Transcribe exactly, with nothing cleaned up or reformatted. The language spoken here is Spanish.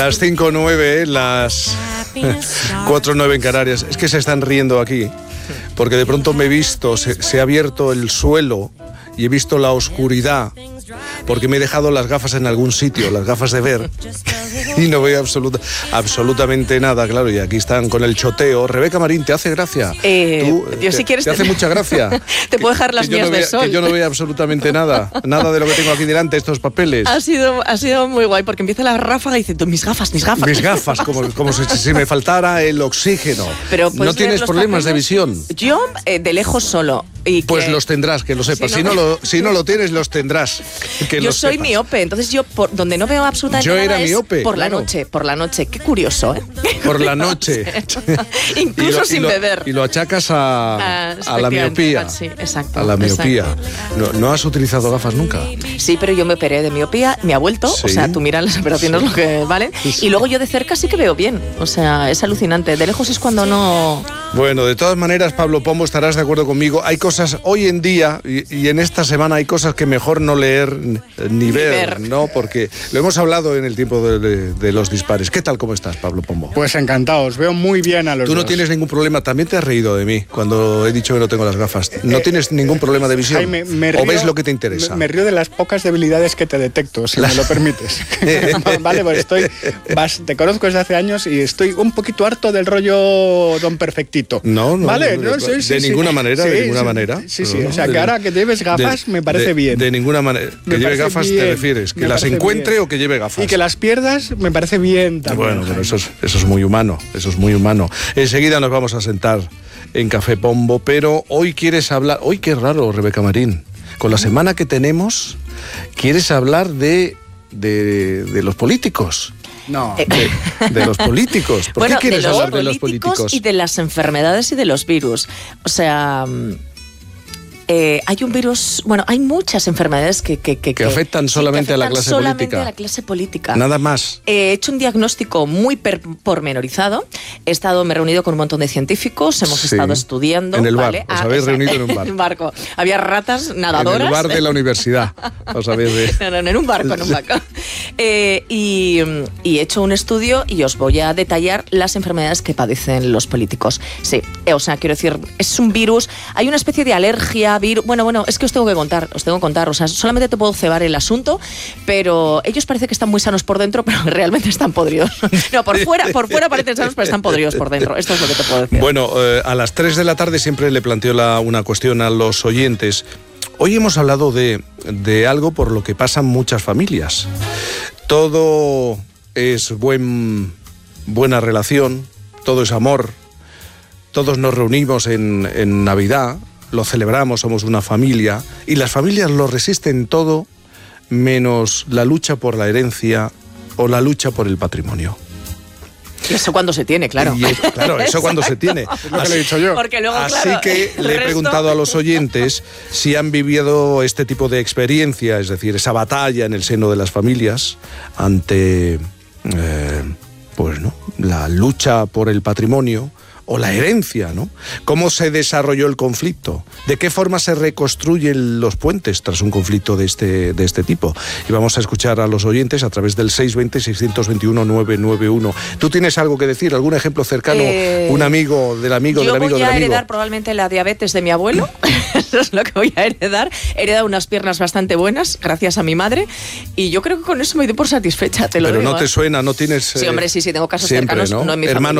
Las cinco nueve, las cuatro nueve en Canarias. Es que se están riendo aquí, porque de pronto me he visto, se, se ha abierto el suelo y he visto la oscuridad, porque me he dejado las gafas en algún sitio, las gafas de ver, y no veo absoluta, absolutamente nada, claro, y aquí están con el choteo. Rebeca Marín, ¿te hace gracia? Eh, ¿Tú, yo te, si quieres... ¿Te hace mucha gracia? Te puedo dejar las mías no de vea, sol. Que yo no veo absolutamente nada, nada de lo que tengo aquí delante, estos papeles. Ha sido, ha sido muy guay, porque empieza la ráfaga y dice, mis gafas, mis gafas. Mis gafas, como, como si, si me faltara el oxígeno. Pero ¿no tienes problemas papeles? de visión? Yo, eh, de lejos solo. Y pues que... los tendrás, que lo sepas. Si no, si, no lo, si no lo tienes, los tendrás. Que yo soy sepas. miope, entonces yo por donde no veo absolutamente yo nada era es miope, por claro. la noche, por la noche. Qué curioso, ¿eh? Por la noche. Incluso lo, sin lo, beber. Y lo achacas a, ah, a la miopía. Sí, exacto. A la miopía. Exacto. ¿No, ¿No has utilizado gafas nunca? Sí, pero yo me operé de miopía, me ha vuelto. ¿Sí? O sea, tú miras las operaciones sí. lo que valen. Sí. Y luego yo de cerca sí que veo bien. O sea, es alucinante. De lejos es cuando no... Bueno, de todas maneras, Pablo Pombo, estarás de acuerdo conmigo. Hay cosas, hoy en día, y, y en esta semana hay cosas que mejor no leer ni, ni ver, ver, ¿no? Porque lo hemos hablado en el tiempo de, de, de los dispares. ¿Qué tal, cómo estás, Pablo Pombo? Pues encantado, os veo muy bien a los Tú no dos. tienes ningún problema, también te has reído de mí cuando he dicho que no tengo las gafas. ¿No eh, tienes ningún problema de visión? Jaime, me río, ¿O ves lo que te interesa? Me, me río de las pocas debilidades que te detecto, si la... me lo permites. Vale, pues estoy, vas, te conozco desde hace años y estoy un poquito harto del rollo don perfectito. No, no. Vale, no, no, sí, de sí, ninguna sí. manera, sí, de ninguna sí, manera. Sí, sí, no, o sea, de, que ahora que lleves gafas de, me parece de, bien. De ninguna manera. Que me lleve gafas bien, te refieres, que las encuentre bien. O que lleve gafas. Y que las pierdas me parece bien también. Bueno, pero eso es, eso es muy humano, eso es muy humano. Enseguida nos vamos a sentar en Café Pombo, pero hoy quieres hablar, hoy qué raro, Rebeca Marín, con la semana que tenemos, quieres hablar de, de, de los políticos. No. De, de los políticos. ¿Por bueno, qué quieres de los hablar de los políticos? Y de las enfermedades y de los virus. O sea... Eh, hay un virus, bueno, hay muchas enfermedades que... Que, que, que afectan sí, solamente que afectan a la clase solamente política. a la clase política. Nada más. Eh, he hecho un diagnóstico muy per, pormenorizado. He estado, me he reunido con un montón de científicos, hemos sí. estado estudiando. En el bar, ¿vale? os ah, habéis o sea, reunido en un bar. En un barco. Había ratas nadadoras. En el bar de la universidad. Os habéis de... no, no, no, en un barco, en un barco. Eh, y, y he hecho un estudio y os voy a detallar las enfermedades que padecen los políticos. Sí, eh, o sea, quiero decir, es un virus, hay una especie de alergia, virus... Bueno, bueno, es que os tengo que contar, os tengo que contar, o sea, solamente te puedo cebar el asunto, pero ellos parece que están muy sanos por dentro, pero realmente están podridos. No, por fuera, por fuera parecen sanos, pero están podridos por dentro. Esto es lo que te puedo decir. Bueno, eh, a las tres de la tarde siempre le planteo la, una cuestión a los oyentes. Hoy hemos hablado de, de algo por lo que pasan muchas familias. Todo es buen, buena relación, todo es amor, todos nos reunimos en, en Navidad, lo celebramos, somos una familia, y las familias lo resisten todo menos la lucha por la herencia o la lucha por el patrimonio. Eso cuando se tiene, claro. Y es, claro, eso cuando se tiene. Es lo que le he dicho yo. Porque luego, Así claro, que le he resto... preguntado a los oyentes si han vivido este tipo de experiencia, es decir, esa batalla en el seno de las familias ante eh, pues, ¿no? la lucha por el patrimonio o la herencia, ¿no? ¿Cómo se desarrolló el conflicto? ¿De qué forma se reconstruyen los puentes tras un conflicto de este, de este tipo? Y vamos a escuchar a los oyentes a través del seis dos cero, seis dos uno, nueve nueve uno. ¿Tú tienes algo que decir? ¿Algún ejemplo cercano? Eh, un amigo del amigo del amigo del amigo. Yo voy a heredar probablemente la diabetes de mi abuelo. Eso es lo que voy a heredar. He heredado unas piernas bastante buenas, gracias a mi madre. Y yo creo que con eso me doy por satisfecha, te lo Pero digo. no te suena, no tienes... Sí, hombre, sí, sí, tengo casos siempre, cercanos, ¿no? no en mi Hermanos